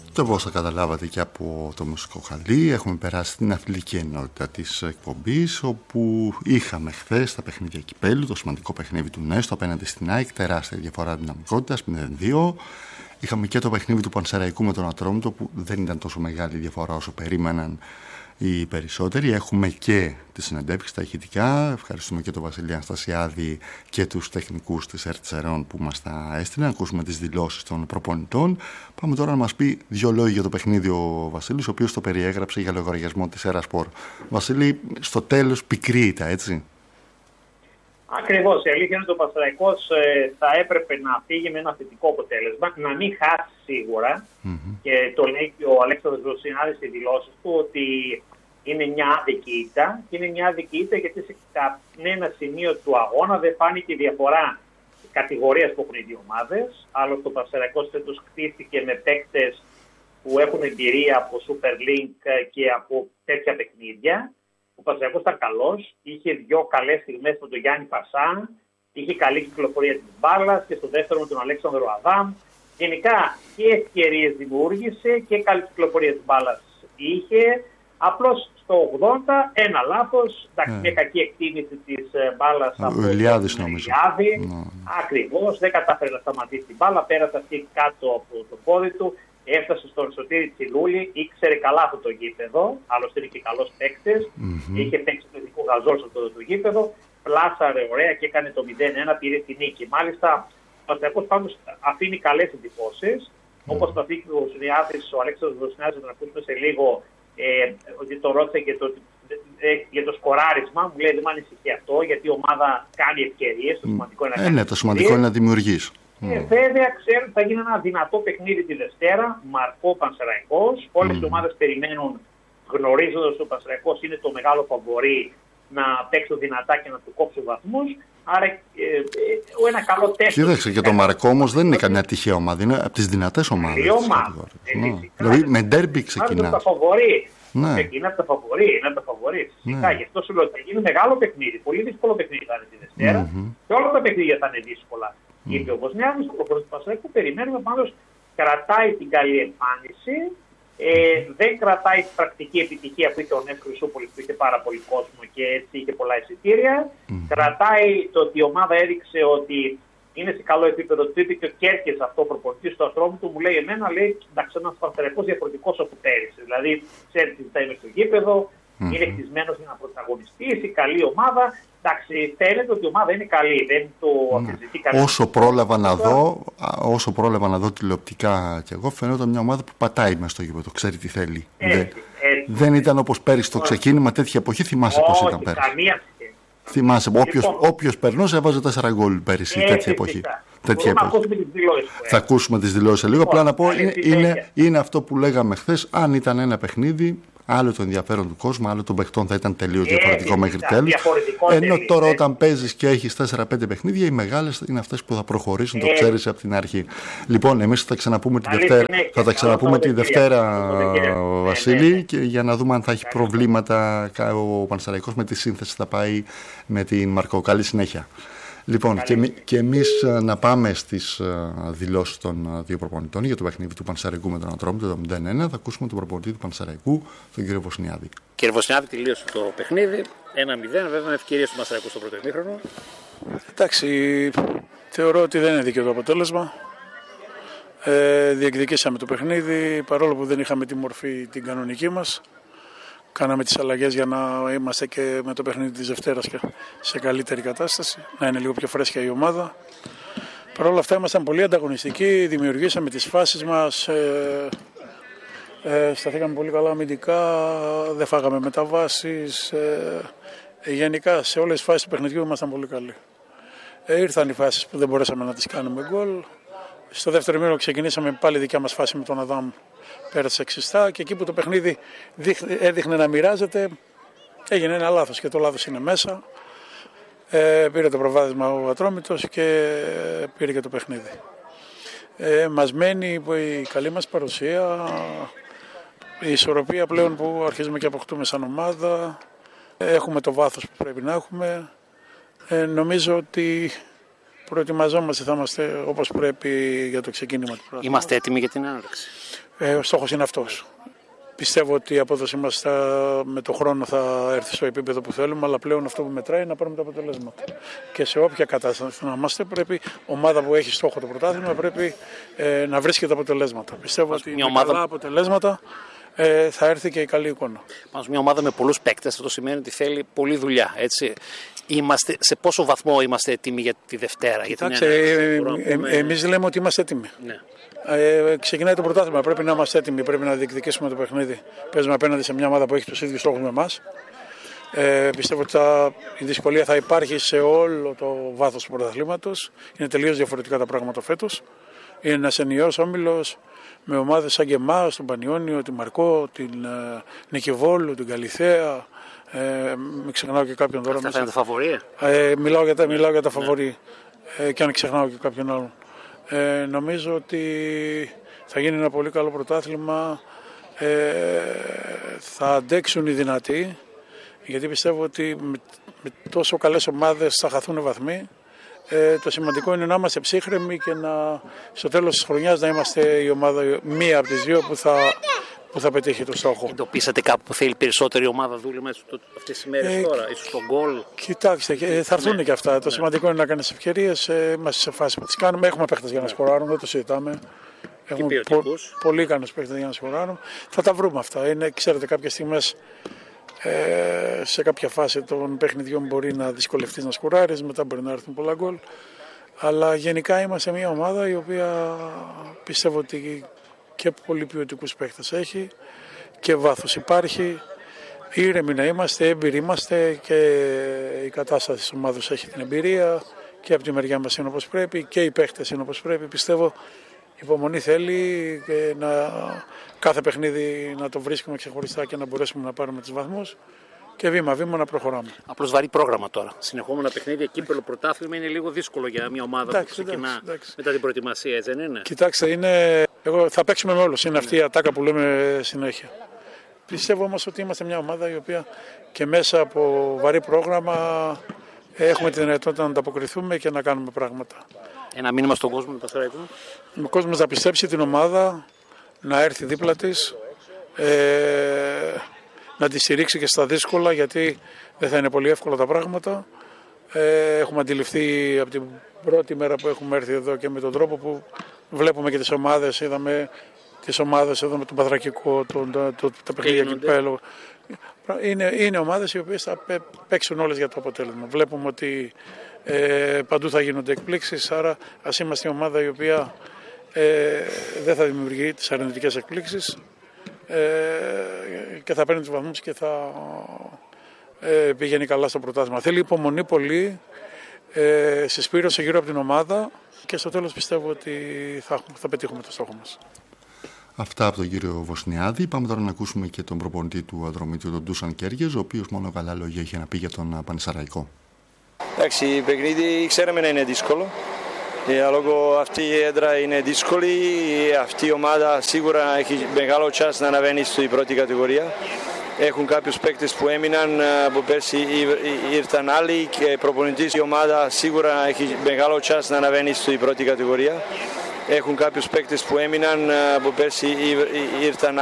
Όπως θα καταλάβατε και από το μουσικό χαλί, έχουμε περάσει στην αθλητική ενότητα της εκπομπής, όπου είχαμε χθες τα παιχνίδια κυπέλλου, το σημαντικό παιχνίδι του Νέστο απέναντι στην ΑΕΚ, τεράστια διαφορά δυναμικότητας 0-2. Είχαμε και το παιχνίδι του Πανσεραϊκού με τον Ατρόμητο, που δεν ήταν τόσο μεγάλη διαφορά όσο περίμεναν οι περισσότεροι. Έχουμε και τις συνεντεύξεις, τα ηχητικά. Ευχαριστούμε και τον Βασίλη Αναστασιάδη και τους τεχνικούς της ΕΡΤΣΕΡΟΝ που μας τα έστειλαν. Να ακούσουμε τις δηλώσεις των προπονητών. Πάμε τώρα να μας πει δύο λόγια για το παιχνίδι ο Βασίλης, ο οποίος το περιέγραψε για λογαριασμό της Ερασπορ. Βασίλη, στο τέλος πικρή ήταν, έτσι? Ακριβώς. Η αλήθεια είναι ότι ο Πανσεραϊκός θα έπρεπε να φύγει με ένα θετικό αποτέλεσμα, να μην χάσει σίγουρα. Και το λέει και ο Αλέξανδρος Βροσινάδης στις δηλώσεις του ότι είναι μια άδικη ήττα. Και είναι μια άδικη ήττα γιατί σε κανένα σημείο του αγώνα δεν φάνηκε διαφορά κατηγορίας που έχουν οι δύο ομάδες. Άλλωστε ο Πανσεραϊκός φέτος χτίστηκε με παίκτες που έχουν εμπειρία από Super League και από τέτοια παιχνίδια. Ο Πανσεραϊκός ήταν καλός, είχε δύο καλές στιγμές με τον Γιάννη Πασά, είχε καλή κυκλοφορία της μπάλας και στο δεύτερο με τον Αλέξανδρο Αδάμ. Γενικά και ευκαιρίες δημιούργησε και καλή κυκλοφορία της μπάλας είχε. Απλώς στο 80 ένα λάθος, μια κακή εκτίμηση της μπάλας από τον Ηλιάδη. Ακριβώς, δεν κατάφερε να σταματήσει την μπάλα, πέρασε αυτή κάτω από το πόδι του. Έφτασε στον Σωτήρη Τσιλούλη, ήξερε καλά αυτό το γήπεδο, άλλωστε είναι και καλός παίκτης. Είχε παίξει το ειδικό γαζόλ σε αυτό το γήπεδο, πλάσαρε ωραία και έκανε το 0-1, πήρε τη νίκη. Μάλιστα, ο Πανσεραϊκός πάντως αφήνει καλές εντυπώσεις, όπως το αφήνει ο Συνιάδης, ο Αλέξανδρος Βροσινάδης, να ακούσουμε σε λίγο, ότι το ρώτησε για το σκοράρισμα. Μου λέει δεν με ανησυχεί αυτό, γιατί η ομάδα κάνει ευκαιρίες. Το σημαντικό είναι να κάνει το σημαντικό είναι να δημιουργείς. Βέβαια, ξέρω ότι θα γίνει ένα δυνατό παιχνίδι τη Δευτέρα, Μαρκό Πανσεραϊκός. Όλες οι ομάδες περιμένουν, γνωρίζοντας ότι ο Πανσεραϊκός είναι το μεγάλο φαβορί, να παίξουν δυνατά και να του κόψουν βαθμούς. Άρα, ένα καλό τεστ. Κοίταξε, και το Μαρκό όμως δεν είναι καμιά τυχαία ομάδα, είναι από τις δυνατές ομάδες. Δηλαδή, με ντέρμπι ξεκινά. Είναι από τα φαβορί. Είναι από τα φαβορί. Φυσικά, γι' αυτό σου λέω ότι θα γίνει μεγάλο παιχνίδι. Πολύ δύσκολο παιχνίδι θα είναι τη Δευτέρα. Και όλα τα παιχνίδια θα είναι δύσκολα. Είπε ο Βοσνιάδης, ο προπονητής του Πανσεραϊκού, περιμένουμε πάντως κρατάει την καλή εμφάνιση, δεν κρατάει την πρακτική επιτυχία που είχε ο Νέος Χρυσούπολης, που είχε πάρα πολύ κόσμο και έτσι είχε πολλά εισιτήρια. Κρατάει το ότι η ομάδα έδειξε ότι είναι σε καλό επίπεδο. Του είπε και ο Κέρκες, αυτό ο προπονητής του Ατρόμητου, μου λέει εμένα, λέει, εντάξει, ένας Πανσεραϊκός διαφορετικός από πέρυσι. Δηλαδή, ξέρει τι ζητάει μες στο γήπεδο, είναι χτισμένος για να πρωταγωνιστήσει, καλή ομάδα. Εντάξει, φαίνεται ότι η ομάδα είναι καλή, δεν το αμφισβητεί κανείς. Όσο πρόλαβα να δω τηλεοπτικά κι εγώ, φαίνονταν μια ομάδα που πατάει μέσα στο γήπεδο, ξέρει τι θέλει. Δεν ήταν όπως πέρυσι το ξεκίνημα, τέτοια εποχή, θυμάσαι πώς ήταν πέρυσι. Θυμάσαι, όποιος περνούσε έβαζε 4 γκολ πέρυσι, τέτοια εποχή. Θα ακούσουμε τις δηλώσεις σε λίγο. Απλά να πω, είναι αυτό που λέγαμε χθες, αν ήταν ένα παιχνίδι, άλλο το ενδιαφέρον του κόσμου, άλλο των παιχτών θα ήταν τελείως διαφορετικό μέχρι τέλους. Ενώ τώρα όταν παίζεις και έχεις 4-5 παιχνίδια, οι μεγάλες είναι αυτές που θα προχωρήσουν, το ξέρεις από την αρχή. Λοιπόν, εμείς θα τα ξαναπούμε τη Δευτέρα, Βασίλη, και για να δούμε αν θα έχει προβλήματα ο Πανσεραϊκός με τη σύνθεση, θα πάει με την Μαρκό. Καλή συνέχεια. Λοιπόν, και εμείς να πάμε στις δηλώσεις των δύο προπονητών για το παιχνίδι του Πανσεραϊκού με τον Ατρόμητο, το 0-1. Θα ακούσουμε τον προπονητή του Πανσεραϊκού, τον κύριο Βοσνιάδη. Κύριε Βοσνιάδη, τελείωσε το παιχνίδι. 1-0, βέβαια με ευκαιρίες του Πανσεραϊκού στο πρώτο ημίχρονο. Εντάξει, θεωρώ ότι δεν είναι δίκαιο το αποτέλεσμα. Διεκδικήσαμε το παιχνίδι, παρόλο που δεν είχαμε τη μορφή την κανονική μας. Κάναμε τις αλλαγές για να είμαστε και με το παιχνίδι της Δευτέρας και σε καλύτερη κατάσταση, να είναι λίγο πιο φρέσκια η ομάδα. Παρ' όλα αυτά ήμασταν πολύ ανταγωνιστικοί, δημιουργήσαμε τις φάσεις μας, σταθήκαμε πολύ καλά αμυντικά, δεν φάγαμε μεταβάσεις. Γενικά σε όλες τις φάσεις του παιχνιδιού ήμασταν πολύ καλοί. Ήρθαν οι φάσεις που δεν μπορέσαμε να τις κάνουμε γκολ. Στο δεύτερο ημίχρονο ξεκινήσαμε πάλι δικιά μας φάση με τον Αδάμ. Πέρασε ξιστά και εκεί που το παιχνίδι έδειχνε να μοιράζεται, έγινε ένα λάθος και το λάθος είναι μέσα. Πήρε το προβάδισμα ο Ατρόμητος και πήρε και το παιχνίδι. Μας μένει η καλή μας παρουσία, η ισορροπία πλέον που αρχίζουμε και αποκτούμε σαν ομάδα. Έχουμε το βάθος που πρέπει να έχουμε. Νομίζω ότι προετοιμαζόμαστε, θα είμαστε όπως πρέπει για το ξεκίνημα του πράγματος. Είμαστε έτοιμοι για την άνοιξη. Ο στόχος είναι αυτός. Πιστεύω ότι η απόδοση μας με το χρόνο θα έρθει στο επίπεδο που θέλουμε, αλλά πλέον αυτό που μετράει είναι να πάρουμε τα αποτελέσματα. Και σε όποια κατάσταση να είμαστε, πρέπει ομάδα που έχει στόχο το πρωτάθλημα πρέπει να βρίσκει τα αποτελέσματα. Πιστεύω ότι με καλά αποτελέσματα θα έρθει και η καλή εικόνα. Πάνω μια ομάδα με πολλούς παίκτες, αυτό σημαίνει ότι θέλει πολλή δουλειά. Έτσι. Σε πόσο βαθμό είμαστε έτοιμοι για τη Δευτέρα? Εμείς λέμε ότι είμαστε έτοιμοι. Ναι. Ξεκινάει το πρωτάθλημα. Πρέπει να είμαστε έτοιμοι, πρέπει να διεκδικήσουμε το παιχνίδι. Παίζουμε απέναντι σε μια ομάδα που έχει τους ίδιους στόχους με εμάς. Πιστεύω ότι η δυσκολία θα υπάρχει σε όλο το βάθος του πρωταθλήματος. Είναι τελείως διαφορετικά τα πράγματα φέτος. Είναι ένας ενιαίος όμιλος με ομάδες σαν και εμάς, τον Πανιόνιο, την Μαρκό, την Νικηβόλου, την Καλιθέα. Μην ξεχνάω και κάποιον τώρα. Αυτά θα είναι τα φαβορί. Μιλάω για τα φαβορί. Και αν ξεχνάω και κάποιον άλλον. Νομίζω ότι θα γίνει ένα πολύ καλό πρωτάθλημα. Θα αντέξουν οι δυνατοί, γιατί πιστεύω ότι με τόσο καλές ομάδες θα χαθούν βαθμοί. Το σημαντικό είναι να είμαστε ψύχρεμοι και στο τέλος της χρονιάς να είμαστε η ομάδα, μία από τις δύο που θα πετύχει το στόχο. Εντοπίσατε κάπου που θέλει περισσότερη ομάδα δούλευμα αυτές τις ημέρες τώρα, ίσως τον γκολ? Κοιτάξτε, θα έρθουν και αυτά. Το σημαντικό είναι να κάνεις ευκαιρίες. Είμαστε σε φάση που τις κάνουμε. Έχουμε παίχτες για να σκοράρουν, δεν το συζητάμε. Έχουμε πολύ ικανούς παίχτες για να σκοράρουν. Θα τα βρούμε αυτά. Ξέρετε, κάποιες στιγμές σε κάποια φάση των παιχνιδιών μπορεί να δυσκολευτείς να σκοράρεις, μετά μπορεί να έρθουν πολλά γκολ. Αλλά γενικά είμαστε μια ομάδα η οποία πιστεύω ότι και πολύ ποιοτικούς παίχτες έχει και βάθος υπάρχει. Ήρεμοι να είμαστε, έμπειροι είμαστε και η κατάσταση της ομάδας έχει την εμπειρία και από τη μεριά μας είναι όπως πρέπει και οι παίχτες είναι όπως πρέπει. Πιστεύω υπομονή θέλει και κάθε παιχνίδι να το βρίσκουμε ξεχωριστά και να μπορέσουμε να πάρουμε τους βαθμούς και βήμα-βήμα να προχωράμε. Απλώς βαρύ πρόγραμμα τώρα. Συνεχόμενα παιχνίδια, κύπελλο, πρωτάθλημα είναι λίγο δύσκολο για μια ομάδα που ξεκινά μετά την προετοιμασία, έτσι δεν είναι? Κοιτάξτε, θα παίξουμε με όλους. Είναι αυτή η ατάκα που λέμε συνέχεια. Πιστεύω όμως ότι είμαστε μια ομάδα η οποία και μέσα από βαρύ πρόγραμμα έχουμε τη δυνατότητα να ανταποκριθούμε και να κάνουμε πράγματα. Ένα μήνυμα στον κόσμο του Πασαραϊκού. Ο κόσμος να πιστέψει την ομάδα, να έρθει δίπλα της, να τη στηρίξει και στα δύσκολα, γιατί δεν θα είναι πολύ εύκολα τα πράγματα. Έχουμε αντιληφθεί από την πρώτη μέρα που έχουμε έρθει εδώ και με τον τρόπο που βλέπουμε και τις ομάδες. Είδαμε τις ομάδες εδώ με τον Παδρακικό, τα παιχνίδια κυπέλλου. Είναι ομάδες οι οποίες θα παίξουν όλες για το αποτέλεσμα. Βλέπουμε ότι παντού θα γίνονται εκπλήξεις, άρα ας είμαστε η ομάδα η οποία δεν θα δημιουργεί τις αρνητικές εκπλήξεις και θα παίρνει τους βαθμούς και θα πηγαίνει καλά στο πρωτάθλημα. Θέλει υπομονή πολύ, συσπήρωση γύρω από την ομάδα και στο τέλος πιστεύω ότι θα πετύχουμε το στόχο μας. Αυτά από τον κύριο Βοσνιάδη. Πάμε τώρα να ακούσουμε και τον προπονητή του Αδρομήτριου, τον Ντούσαν Κέργες, ο οποίος μόνο καλά λόγια είχε να πει για τον Πανσεραϊκό. Εντάξει, η παιχνίδι ξέραμε να είναι δύσκολο. Λόγω αυτή η έδρα είναι δύσκολη. Αυτή η ομάδα σίγουρα έχει μεγάλο chance να αναβαίνει στην πρώτη κατηγορία. Έχουν κάποιους παίκτες που έμειναν από πέρσι, ήρθαν άλλοι και προπονητής η ομάδα σίγουρα έχει μεγάλο chance να αναβαίνει στην πρώτη κατηγορία. Έχουν κάποιους παίκτες που έμειναν από πέρσι, ήρθαν